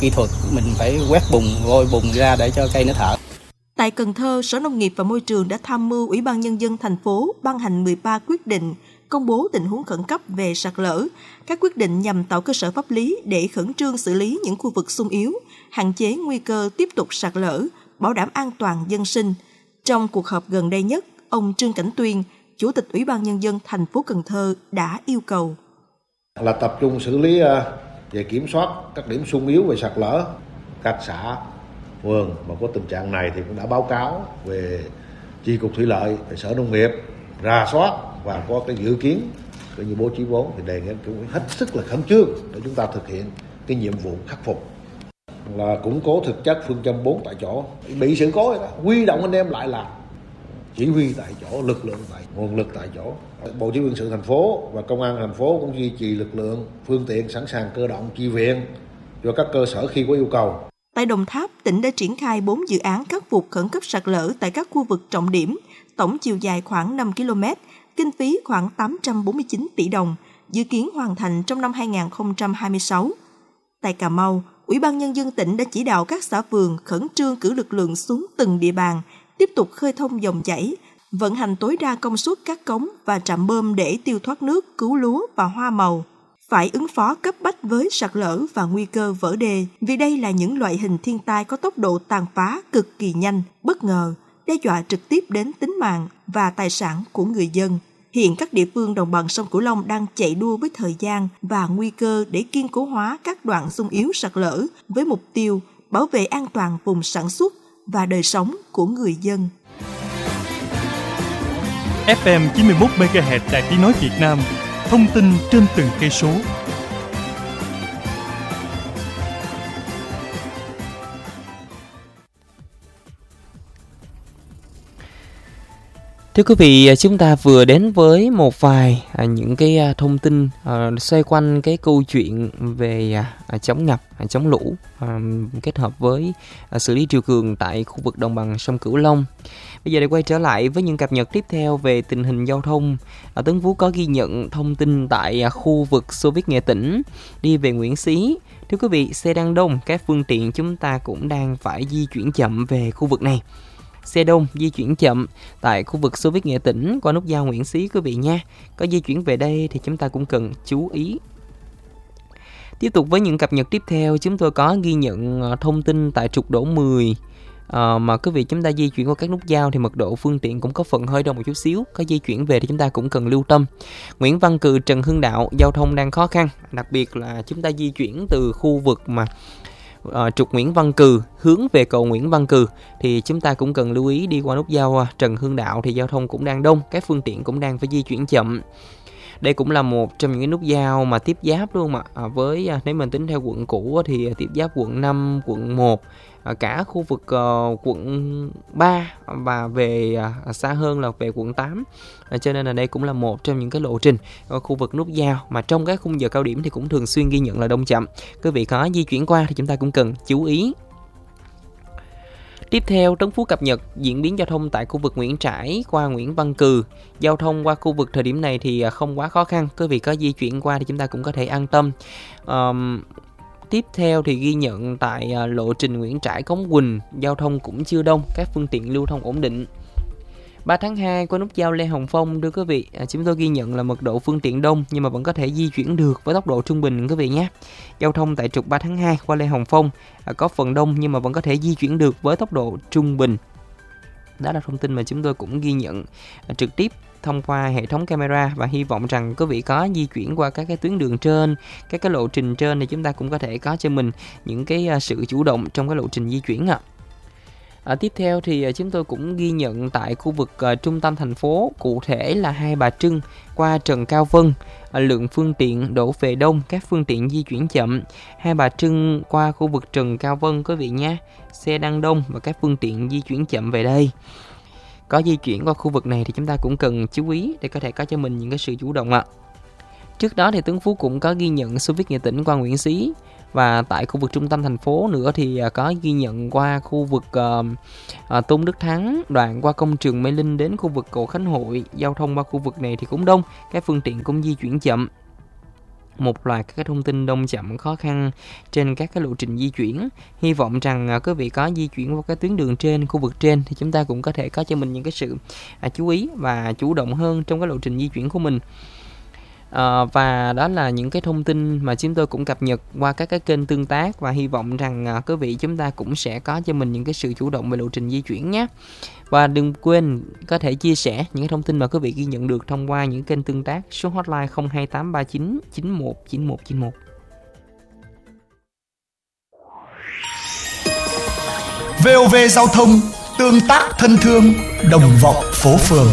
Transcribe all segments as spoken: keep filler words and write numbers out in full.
kỹ thuật, mình phải quét bùn, vôi bùn ra để cho cây nó thở. Tại Cần Thơ, Sở Nông nghiệp và Môi trường đã tham mưu Ủy ban Nhân dân thành phố ban hành mười ba quyết định công bố tình huống khẩn cấp về sạt lở. Các quyết định nhằm tạo cơ sở pháp lý để khẩn trương xử lý những khu vực xung yếu, hạn chế nguy cơ tiếp tục sạt lở, bảo đảm an toàn dân sinh. Trong cuộc họp gần đây nhất, ông Trương Cảnh Tuyên, Chủ tịch Ủy ban Nhân dân thành phố Cần Thơ đã yêu cầu là tập trung xử lý về kiểm soát các điểm xung yếu về sạt lở. Các xã phường mà có tình trạng này thì cũng đã báo cáo về chi cục thủy lợi, về Sở Nông nghiệp rà soát và có cái dự kiến cũng như bố trí vốn, thì đề nghị cũng hết sức là khẩn trương để chúng ta thực hiện cái nhiệm vụ khắc phục là củng cố thực chất phương châm bốn tại chỗ. Bị sự cố đó, huy động anh em lại làm, chỉ huy tại chỗ, lực lượng tại nguồn lực tại chỗ. Bộ Chỉ huy quân sự thành phố và công an thành phố cũng duy trì lực lượng, phương tiện sẵn sàng cơ động chi viện cho các cơ sở khi có yêu cầu. Tại Đồng Tháp, tỉnh đã triển khai bốn dự án khắc phục khẩn cấp sạt lở tại các khu vực trọng điểm, tổng chiều dài khoảng năm ki lô mét, kinh phí khoảng tám trăm bốn mươi chín tỷ đồng, dự kiến hoàn thành trong năm hai nghìn không trăm hai mươi sáu. Tại Cà Mau, Ủy ban Nhân dân tỉnh đã chỉ đạo các xã phường khẩn trương cử lực lượng xuống từng địa bàn, tiếp tục khơi thông dòng chảy, vận hành tối đa công suất các cống và trạm bơm để tiêu thoát nước, cứu lúa và hoa màu. Phải ứng phó cấp bách với sạt lở và nguy cơ vỡ đê, vì đây là những loại hình thiên tai có tốc độ tàn phá cực kỳ nhanh, bất ngờ, đe dọa trực tiếp đến tính mạng và tài sản của người dân. Hiện các địa phương đồng bằng sông Cửu Long đang chạy đua với thời gian và nguy cơ để kiên cố hóa các đoạn xung yếu sạt lở với mục tiêu bảo vệ an toàn vùng sản xuất và đời sống của người dân. ép em chín mươi mốt mê ga héc Đài Tiếng nói Việt Nam, thông tin trên từng cây số. Thưa quý vị, chúng ta vừa đến với một vài à, những cái à, thông tin à, xoay quanh cái câu chuyện về à, chống ngập, à, chống lũ à, kết hợp với à, xử lý triều cường tại khu vực đồng bằng sông Cửu Long. Bây giờ để quay trở lại với những cập nhật tiếp theo về tình hình giao thông. À, Tuấn Vũ có ghi nhận thông tin tại à, khu vực Xô Viết Nghệ Tĩnh đi về Nguyễn Xí. Thưa quý vị, xe đang đông, các phương tiện chúng ta cũng đang phải di chuyển chậm về khu vực này. Xe đông di chuyển chậm tại khu vực Xô Viết Nghệ Tĩnh qua nút giao Nguyễn Xí quý vị nha. Có di chuyển về đây thì chúng ta cũng cần chú ý. Tiếp tục với những cập nhật tiếp theo, chúng tôi có ghi nhận thông tin tại trục Đỗ mười à, mà quý vị chúng ta di chuyển qua các nút giao thì mật độ phương tiện cũng có phần hơi đông một chút xíu. Có di chuyển về thì chúng ta cũng cần lưu tâm. Nguyễn Văn Cừ, Trần Hưng Đạo giao thông đang khó khăn, đặc biệt là chúng ta di chuyển từ khu vực mà À, trục Nguyễn Văn Cừ hướng về cầu Nguyễn Văn Cừ thì chúng ta cũng cần lưu ý đi qua nút giao à, Trần Hưng Đạo thì giao thông cũng đang đông, các phương tiện cũng đang phải di chuyển chậm. Đây cũng là một trong những cái nút giao mà tiếp giáp luôn mà à, với à, nếu mình tính theo quận cũ thì à, tiếp giáp quận năm, quận một, à, cả khu vực à, quận ba và về à, xa hơn là về quận tám. À, cho nên là đây cũng là một trong những cái lộ trình ở khu vực nút giao mà trong các khung giờ cao điểm thì cũng thường xuyên ghi nhận là đông chậm. Quý vị có di chuyển qua thì chúng ta cũng cần chú ý. Tiếp theo, Trấn Phú cập nhật diễn biến giao thông tại khu vực Nguyễn Trãi qua Nguyễn Văn Cừ. Giao thông qua khu vực thời điểm này thì không quá khó khăn. Quý vị có di chuyển qua thì chúng ta cũng có thể an tâm. Um, Tiếp theo thì ghi nhận tại lộ trình Nguyễn Trãi Cống Quỳnh, giao thông cũng chưa đông, các phương tiện lưu thông ổn định. ba tháng hai qua nút giao Lê Hồng Phong, thưa quý vị, à, chúng tôi ghi nhận là mật độ phương tiện đông nhưng mà vẫn có thể di chuyển được với tốc độ trung bình quý vị nhé. Giao thông tại trục ba tháng hai qua Lê Hồng Phong à, có phần đông nhưng mà vẫn có thể di chuyển được với tốc độ trung bình. Đó là thông tin mà chúng tôi cũng ghi nhận à, trực tiếp thông qua hệ thống camera và hy vọng rằng quý vị có di chuyển qua các cái tuyến đường trên, các cái lộ trình trên thì chúng ta cũng có thể có cho mình những cái à, sự chủ động trong cái lộ trình di chuyển ạ. À. À, tiếp theo thì chúng tôi cũng ghi nhận tại khu vực uh, trung tâm thành phố, cụ thể là Hai Bà Trưng qua Trần Cao Vân, à, lượng phương tiện đổ về đông, các phương tiện di chuyển chậm. Hai Bà Trưng qua khu vực Trần Cao Vân quý vị nha, xe đang đông và các phương tiện di chuyển chậm về đây. Có di chuyển qua khu vực này thì chúng ta cũng cần chú ý để có thể có cho mình những cái sự chủ động ạ. Trước đó thì Tuấn Phú cũng có ghi nhận Xô Viết Nghệ Tĩnh qua Nguyễn Xí. Và tại khu vực trung tâm thành phố nữa thì có ghi nhận qua khu vực uh, uh, Tôn Đức Thắng, đoạn qua công trường Mê Linh đến khu vực cầu Khánh Hội. Giao thông qua khu vực này thì cũng đông, các phương tiện cũng di chuyển chậm. một loạt các cái thông tin đông chậm khó khăn trên các cái lộ trình di chuyển. Hy vọng rằng à, quý vị có di chuyển vào cái tuyến đường trên, khu vực trên thì chúng ta cũng có thể có cho mình những cái sự à, chú ý và chủ động hơn trong cái lộ trình di chuyển của mình. À, và đó là những cái thông tin mà chúng tôi cũng cập nhật qua các cái kênh tương tác, và hy vọng rằng à, quý vị chúng ta cũng sẽ có cho mình những cái sự chủ động về lộ trình di chuyển nhé. Và đừng quên có thể chia sẻ những cái thông tin mà quý vị ghi nhận được thông qua những kênh tương tác số hotline không hai tám ba chín chín một chín một chín một. vê o vê Giao thông, tương tác thân thương, đồng vọng phố phường.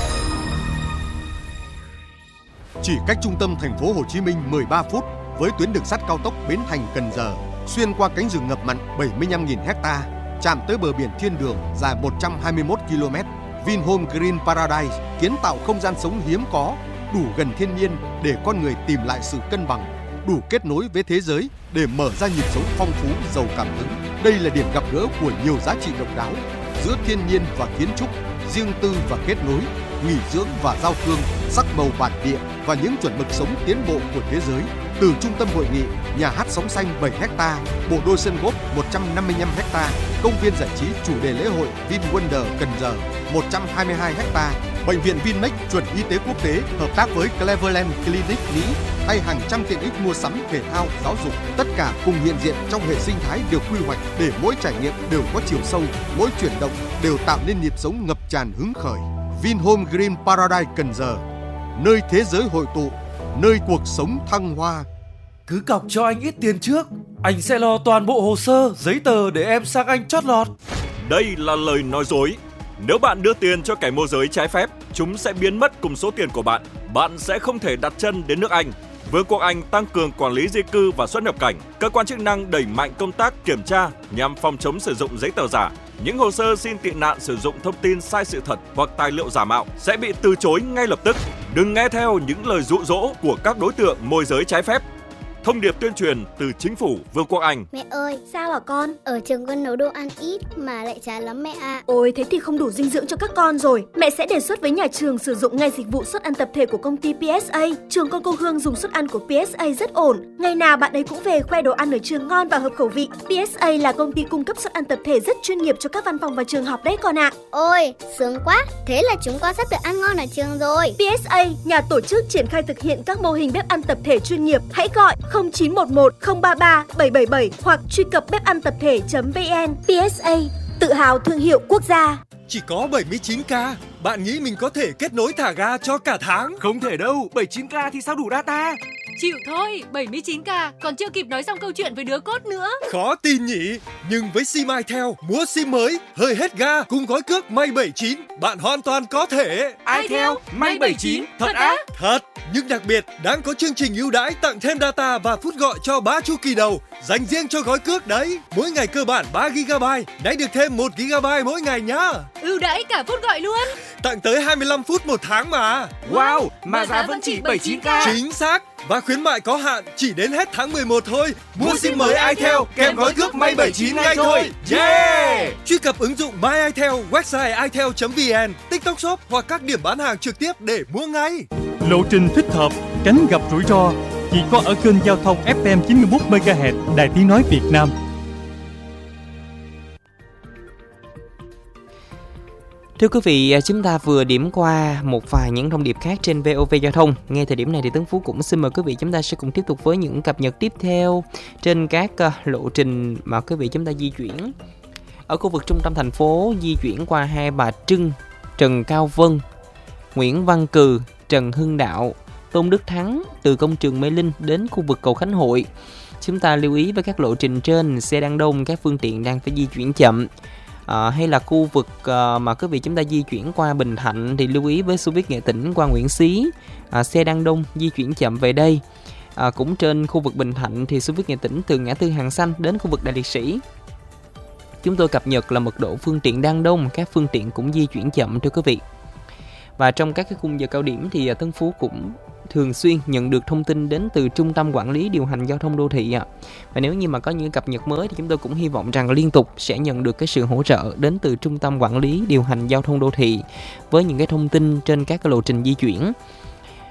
Chỉ cách trung tâm thành phố Hồ Chí Minh mười ba phút với tuyến đường sắt cao tốc Bến Thành - Cần Giờ, xuyên qua cánh rừng ngập mặn bảy mươi lăm nghìn ha, chạm tới bờ biển thiên đường dài một trăm hai mươi mốt ki lô mét. Vinhome Green Paradise kiến tạo không gian sống hiếm có, đủ gần thiên nhiên để con người tìm lại sự cân bằng, đủ kết nối với thế giới để mở ra nhịp sống phong phú, giàu cảm hứng. Đây là điểm gặp gỡ của nhiều giá trị độc đáo giữa thiên nhiên và kiến trúc, riêng tư và kết nối, nghỉ dưỡng và giao thương, sắc màu bản địa và những chuẩn mực sống tiến bộ của thế giới. Từ trung tâm hội nghị, nhà hát sóng xanh bảy ha, bộ đôi sân golf một trăm năm mươi lăm ha, công viên giải trí chủ đề lễ hội VinWonder Cần Giờ một trăm hai mươi hai ha, bệnh viện Vinmec chuẩn y tế quốc tế hợp tác với Cleveland Clinic Mỹ hay hàng trăm tiện ích mua sắm, thể thao, giáo dục, tất cả cùng hiện diện trong hệ sinh thái được quy hoạch để mỗi trải nghiệm đều có chiều sâu, mỗi chuyển động đều tạo nên nhịp sống ngập tràn hứng khởi. Vinhome Green Paradise Cần Giờ, nơi thế giới hội tụ, nơi cuộc sống thăng hoa. Cứ cọc cho anh ít tiền trước, anh sẽ lo toàn bộ hồ sơ, giấy tờ để em sang Anh chót lọt. Đây là lời nói dối. Nếu bạn đưa tiền cho kẻ môi giới trái phép, chúng sẽ biến mất cùng số tiền của bạn. Bạn sẽ không thể đặt chân đến nước Anh. Vương quốc Anh tăng cường quản lý di cư và xuất nhập cảnh. Cơ quan chức năng đẩy mạnh công tác kiểm tra nhằm phòng chống sử dụng giấy tờ giả. Những hồ sơ xin tị nạn sử dụng thông tin sai sự thật hoặc tài liệu giả mạo sẽ bị từ chối ngay lập tức. Đừng nghe theo những lời dụ dỗ của các đối tượng môi giới trái phép. Thông điệp tuyên truyền từ chính phủ Vương quốc Anh. Mẹ ơi, sao hả con? Ở trường con nấu đồ ăn ít mà lại chán lắm mẹ ạ. Ôi, thế thì không đủ dinh dưỡng cho các con rồi. Mẹ sẽ đề xuất với nhà trường sử dụng ngay dịch vụ suất ăn tập thể của công ty pê ét a. Trường con cô Hương dùng suất ăn của pê ét a rất ổn. Ngày nào bạn ấy cũng về khoe đồ ăn ở trường ngon và hợp khẩu vị. pê ét a là công ty cung cấp suất ăn tập thể rất chuyên nghiệp cho các văn phòng và trường học đấy con ạ. Ôi, sướng quá. Thế là chúng con sắp được ăn ngon ở trường rồi. pê ét a, nhà tổ chức triển khai thực hiện các mô hình bếp ăn tập thể chuyên nghiệp. Hãy gọi không chín một một không ba ba bảy bảy bảy hoặc truy cập bếp ăn tập thể chấm vn. pê ét a, tự hào thương hiệu quốc gia. Chỉ có bảy mươi chín ca, bạn nghĩ mình có thể kết nối thả ga cho cả tháng? Không thể đâu, bảy mươi chín ca thì sao đủ data? Chịu thôi, bảy mươi chín ca, còn chưa kịp nói xong câu chuyện với đứa cốt nữa. Khó tin nhỉ, nhưng với sim Itel, mua sim mới, hơi hết ga cùng gói cước May bảy mươi chín, bạn hoàn toàn có thể. Itel, May bảy mươi chín, thật á? Thật, nhưng đặc biệt, đang có chương trình ưu đãi tặng thêm data và phút gọi cho ba chu kỳ đầu, dành riêng cho gói cước đấy. Mỗi ngày cơ bản ba gi ga bai, nãy được thêm một gi ga bai mỗi ngày nhá. Ưu đãi cả phút gọi luôn. Tặng tới hai mươi lăm phút một tháng mà. Wow, mà giá vẫn chỉ bảy mươi chín ca. Chính xác. Và khuyến mại có hạn chỉ đến hết tháng mười một thôi. Mua sim mới Itel kèm gói cước May bảy mươi chín ngay thôi. Yeah! Truy cập ứng dụng My Itel, website itel chấm vn, TikTok Shop hoặc các điểm bán hàng trực tiếp để mua ngay. Lộ trình thích hợp, tránh gặp rủi ro chỉ có ở kênh giao thông ép em chín mươi mốt mê ga héc Đài Tiếng nói Việt Nam. Thưa quý vị, chúng ta vừa điểm qua một vài những thông điệp khác trên vê o vê Giao thông. Ngay thời điểm này thì Tấn Phú cũng xin mời quý vị chúng ta sẽ cùng tiếp tục với những cập nhật tiếp theo trên các lộ trình mà quý vị chúng ta di chuyển. Ở khu vực trung tâm thành phố, di chuyển qua Hai Bà Trưng, Trần Cao Vân, Nguyễn Văn Cừ, Trần Hưng Đạo, Tôn Đức Thắng, từ công trường Mê Linh đến khu vực cầu Khánh Hội. Chúng ta lưu ý với các lộ trình trên, xe đang đông, các phương tiện đang phải di chuyển chậm. À, hay là khu vực à, mà quý vị chúng ta di chuyển qua Bình Thạnh thì lưu ý với Xô Viết Nghệ Tĩnh qua Nguyễn Xí, à, xe đang đông, di chuyển chậm về đây. À, cũng trên khu vực Bình Thạnh thì Xô Viết Nghệ Tĩnh từ ngã tư Hàng Xanh đến khu vực Đại Liệt Sĩ. Chúng tôi cập nhật là mật độ phương tiện đang đông, các phương tiện cũng di chuyển chậm thưa quý vị. Và trong các cái khung giờ cao điểm thì Tân Phú cũng thường xuyên nhận được thông tin đến từ Trung tâm Quản lý Điều hành Giao thông Đô thị. Và nếu như mà có những cập nhật mới thì chúng tôi cũng hy vọng rằng liên tục sẽ nhận được cái sự hỗ trợ đến từ Trung tâm Quản lý Điều hành Giao thông Đô thị với những cái thông tin trên các cái lộ trình di chuyển.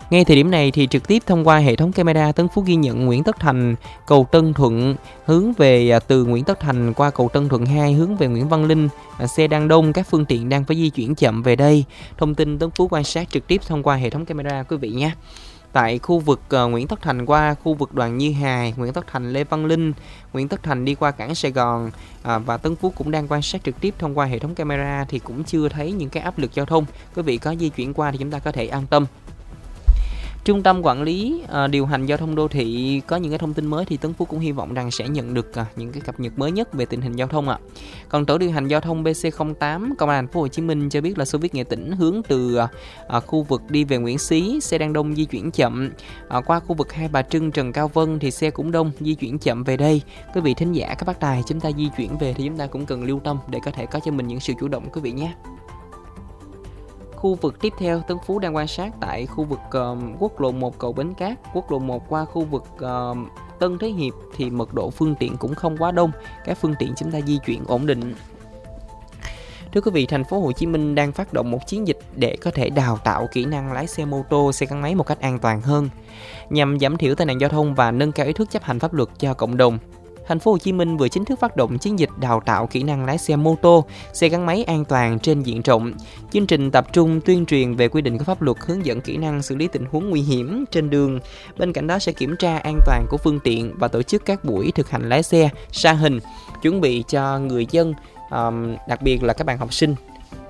Ngay thời điểm này thì trực tiếp thông qua hệ thống camera, Tân Phú ghi nhận Nguyễn Tất Thành, cầu Tân Thuận hướng về từ Nguyễn Tất Thành qua cầu Tân Thuận hai hướng về Nguyễn Văn Linh, xe đang đông, các phương tiện đang phải di chuyển chậm về đây. Thông tin Tân Phú quan sát trực tiếp thông qua hệ thống camera quý vị nhé. Tại khu vực uh, Nguyễn Tất Thành qua khu vực Đoàn Như Hài, Nguyễn Tất Thành Lê Văn Linh, Nguyễn Tất Thành đi qua cảng Sài Gòn, à, và Tân Phú cũng đang quan sát trực tiếp thông qua hệ thống camera thì cũng chưa thấy những cái áp lực giao thông. Quý vị có di chuyển qua thì chúng ta có thể an tâm. Trung tâm quản lý uh, điều hành giao thông đô thị có những cái thông tin mới thì Tấn Phú cũng hy vọng rằng sẽ nhận được uh, những cái cập nhật mới nhất về tình hình giao thông ạ. À. Còn tổ điều hành giao thông B C không tám Công an thành phố Hồ Chí Minh cho biết là Xô Viết Nghệ Tĩnh hướng từ uh, uh, khu vực đi về Nguyễn Xí, xe đang đông di chuyển chậm. Uh, qua khu vực Hai Bà Trưng, Trần Cao Vân thì xe cũng đông di chuyển chậm về đây. Quý vị thính giả các bác tài chúng ta di chuyển về thì chúng ta cũng cần lưu tâm để có thể có cho mình những sự chủ động quý vị nhé. Khu vực tiếp theo, Tân Phú đang quan sát tại khu vực uh, quốc lộ một cầu Bến Cát, quốc lộ một qua khu vực uh, Tân Thế Hiệp thì mật độ phương tiện cũng không quá đông, các phương tiện chúng ta di chuyển ổn định. Thưa quý vị, thành phố Hồ Chí Minh đang phát động một chiến dịch để có thể đào tạo kỹ năng lái xe mô tô, xe gắn máy một cách an toàn hơn, nhằm giảm thiểu tai nạn giao thông và nâng cao ý thức chấp hành pháp luật cho cộng đồng. Thành phố Hồ Chí Minh vừa chính thức phát động chiến dịch đào tạo kỹ năng lái xe mô tô, xe gắn máy an toàn trên diện rộng. Chương trình tập trung tuyên truyền về quy định của pháp luật, hướng dẫn kỹ năng xử lý tình huống nguy hiểm trên đường. Bên cạnh đó sẽ kiểm tra an toàn của phương tiện và tổ chức các buổi thực hành lái xe sa hình, chuẩn bị cho người dân, um, đặc biệt là các bạn học sinh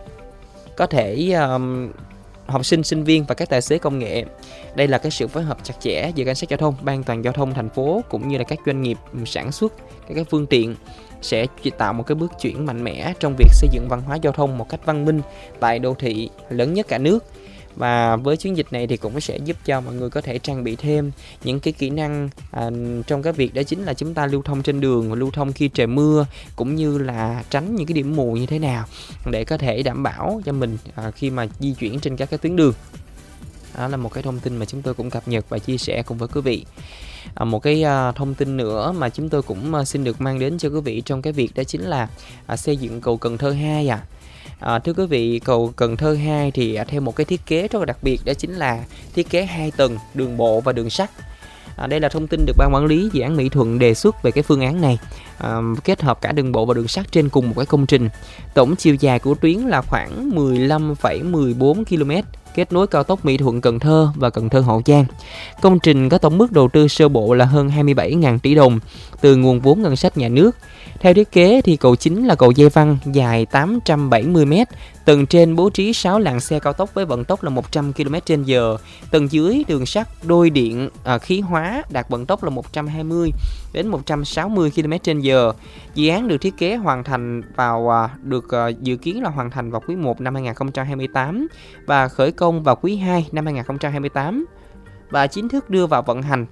có thể um, học sinh, sinh viên và các tài xế công nghệ. Đây là cái sự phối hợp chặt chẽ giữa cảnh sát giao thông, ban an toàn giao thông thành phố cũng như là các doanh nghiệp sản xuất các cái phương tiện sẽ tạo một cái bước chuyển mạnh mẽ trong việc xây dựng văn hóa giao thông một cách văn minh tại đô thị lớn nhất cả nước. Và với chiến dịch này thì cũng sẽ giúp cho mọi người có thể trang bị thêm những cái kỹ năng à, trong cái việc đó chính là chúng ta lưu thông trên đường, lưu thông khi trời mưa, cũng như là tránh những cái điểm mù như thế nào để có thể đảm bảo cho mình à, khi mà di chuyển trên các cái tuyến đường. Đó là một cái thông tin mà chúng tôi cũng cập nhật và chia sẻ cùng với quý vị. À, một cái à, thông tin nữa mà chúng tôi cũng à, xin được mang đến cho quý vị trong cái việc đó chính là à, xây dựng cầu Cần Thơ hai à. À, thưa quý vị, cầu Cần Thơ hai thì à, theo một cái thiết kế rất là đặc biệt, đó chính là thiết kế hai tầng, đường bộ và đường sắt. À, đây là thông tin được ban quản lý dự án Mỹ Thuận đề xuất về cái phương án này, à, kết hợp cả đường bộ và đường sắt trên cùng một cái công trình. Tổng chiều dài của tuyến là khoảng mười lăm phẩy mười bốn ki lô mét, kết nối cao tốc Mỹ Thuận Cần Thơ và Cần Thơ Hậu Giang. Công trình có tổng mức đầu tư sơ bộ là hơn hai mươi bảy nghìn tỷ đồng từ nguồn vốn ngân sách nhà nước. Theo thiết kế thì cầu chính là cầu dây văng dài tám trăm bảy mươi mét, tầng trên bố trí sáu làn xe cao tốc với vận tốc là một trăm ki lô mét trên giờ, tầng dưới đường sắt đôi điện à, khí hóa đạt vận tốc là một trăm hai mươi đến một trăm sáu mươi ki lô mét trên giờ. Dự án được thiết kế hoàn thành vào à, được à, dự kiến là hoàn thành vào quý một năm hai nghìn không trăm hai mươi tám và khởi công vào quý hai năm hai nghìn không trăm hai mươi tám và chính thức đưa vào vận hành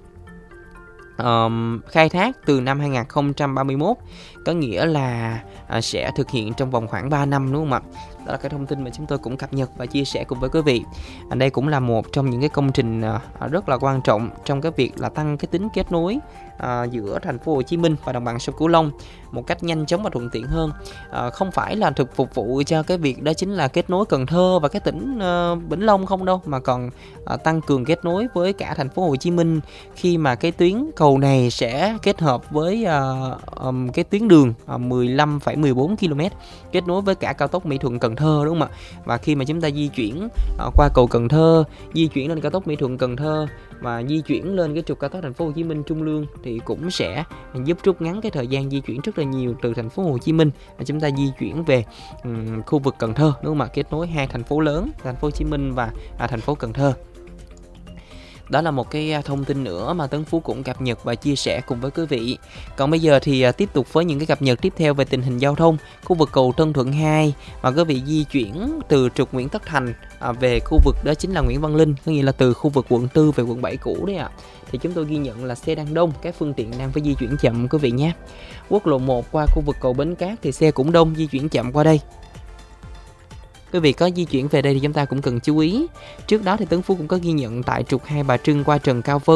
Um, khai thác từ năm hai nghìn không trăm ba mươi mốt, có nghĩa là uh, sẽ thực hiện trong vòng khoảng ba năm, đúng không ạ? Đó là cái thông tin mà chúng tôi cũng cập nhật và chia sẻ cùng với quý vị. À, đây cũng là một trong những cái công trình uh, rất là quan trọng trong cái việc là tăng cái tính kết nối uh, giữa thành phố Hồ Chí Minh và đồng bằng sông Cửu Long một cách nhanh chóng và thuận tiện hơn. Uh, không phải là thực phục vụ cho cái việc đó chính là kết nối Cần Thơ và cái tỉnh uh, Vĩnh Long không đâu, mà còn uh, tăng cường kết nối với cả thành phố Hồ Chí Minh khi mà cái tuyến cầu này sẽ kết hợp với uh, um, cái tuyến đường uh, mười lăm phẩy mười bốn ki lô mét kết nối với cả cao tốc Mỹ Thuận Cần Thơ, đúng không ạ? Và khi mà chúng ta di chuyển uh, qua cầu Cần Thơ, di chuyển lên cao tốc Mỹ Thuận Cần Thơ và di chuyển lên cái trục cao tốc thành phố Hồ Chí Minh Trung Lương thì cũng sẽ giúp rút ngắn cái thời gian di chuyển rất là nhiều từ thành phố Hồ Chí Minh chúng ta di chuyển về um, khu vực Cần Thơ, đúng không ạ? Kết nối hai thành phố lớn, thành phố Hồ Chí Minh và à, thành phố Cần Thơ. Đó là một cái thông tin nữa mà Tấn Phú cũng cập nhật và chia sẻ cùng với quý vị. Còn bây giờ thì tiếp tục với những cái cập nhật tiếp theo về tình hình giao thông. Khu vực cầu Tân Thuận hai mà quý vị di chuyển từ trục Nguyễn Tất Thành về khu vực đó chính là Nguyễn Văn Linh, có nghĩa là từ khu vực quận tư về quận bảy cũ đấy ạ. À. Thì chúng tôi ghi nhận là xe đang đông, các phương tiện đang phải di chuyển chậm quý vị nhé. Quốc lộ một qua khu vực cầu Bến Cát thì xe cũng đông, di chuyển chậm qua đây. Quý vị có di chuyển về đây thì chúng ta cũng cần chú ý. Trước đó thì Tấn Phú cũng có ghi nhận tại trục Hai Bà Trưng qua Trần Cao Vân